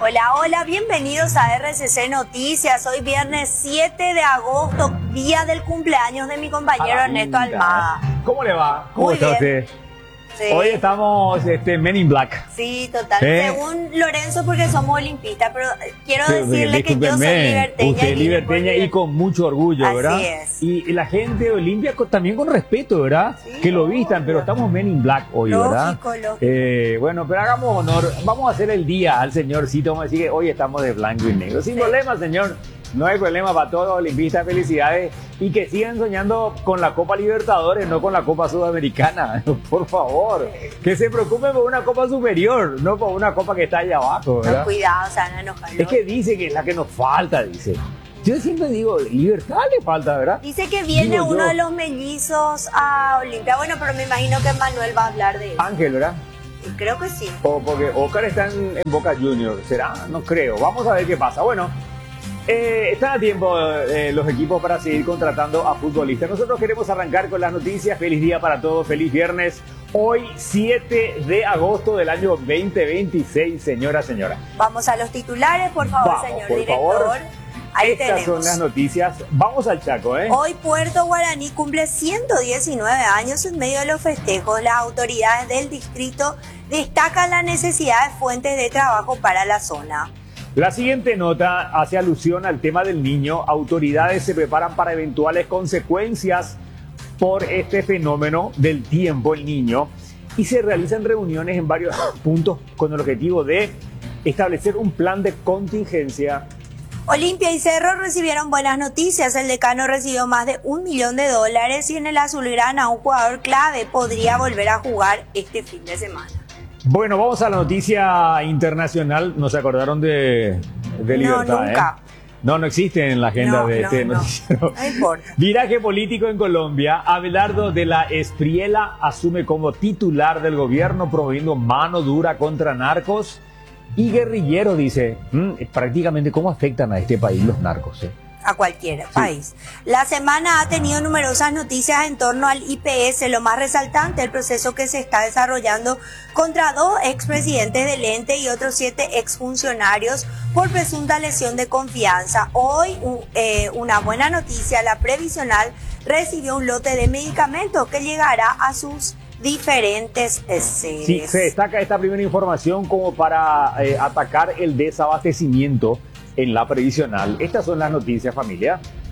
Hola, hola, bienvenidos a RCC Noticias. Hoy viernes 7 de agosto, día del cumpleaños de mi compañero Ernesto Almada. ¿Cómo le va? ¿Cómo Muy está bien. usted? Sí. Hoy estamos Men in Black. Sí, total. ¿Eh? Según Lorenzo, porque somos olimpistas, pero quiero Sí, decirle que yo soy discúlpenme, liberteña. usted es y liberteña y con mucho orgullo, Así ¿verdad? es. Y la gente de Olimpia también con respeto, ¿verdad? Sí, que lo vistan, obvio. pero estamos Men in Black hoy, ¿verdad? Lógico. Bueno, pero hagamos honor. Vamos a hacer el día al señorcito. Vamos a decir que hoy estamos de blanco y negro. Sin problema, señor. No hay problema para todos los olimpistas. Felicidades. Y que sigan soñando con la Copa Libertadores, no con la Copa Sudamericana. Por favor. Que se preocupen por una Copa superior, no por una Copa que está allá abajo, ¿verdad? No, cuidado, se van a enojar. Es que dice que es la que nos falta, dice. Yo siempre digo, libertad le falta, ¿verdad? Dice que viene Digo uno yo. de los mellizos a Olimpia. Bueno, pero me imagino que Manuel va a hablar de eso. Ángel, ¿verdad? Creo que sí. O porque Oscar está en Boca Juniors, ¿será? No creo. Vamos a ver qué pasa. Bueno, están a tiempo los equipos para seguir contratando a futbolistas. Nosotros queremos arrancar con las noticias. Feliz día para todos, feliz viernes. Hoy, 7 de agosto del año 2026, señora. Vamos a los titulares, por favor, Vamos, señor por director. favor. Ahí Estas tenemos. son las noticias. Vamos al Chaco, ¿eh? Hoy Puerto Guaraní cumple 119 años. En medio de los festejos, las autoridades del distrito destacan la necesidad de fuentes de trabajo para la zona. La siguiente nota hace alusión al tema del niño. Autoridades se preparan para eventuales consecuencias por este fenómeno del tiempo, el niño, y se realizan reuniones en varios puntos con el objetivo de establecer un plan de contingencia. Olimpia y Cerro recibieron buenas noticias. El decano recibió más de $1 millón y en el azulgrana un jugador clave podría volver a jugar este fin de semana. Bueno, vamos a la noticia internacional. ¿No se acordaron de Libertad? No, nunca. No existe en la agenda de este noticiero. No importa. Viraje político en Colombia. Abelardo de la Espriella asume como titular del gobierno, promoviendo mano dura contra narcos y guerrilleros. Dice, prácticamente cómo afectan a este país los narcos. A cualquier país. La semana ha tenido numerosas noticias en torno al IPS. Lo más resaltante, el proceso que se está desarrollando contra 2 expresidentes del ente y otros 7 exfuncionarios por presunta lesión de confianza. Hoy, una buena noticia, la previsional recibió un lote de medicamentos que llegará a sus diferentes sedes. Sí, se destaca esta primera información como para atacar el desabastecimiento en la previsional. Estas son las noticias, familia.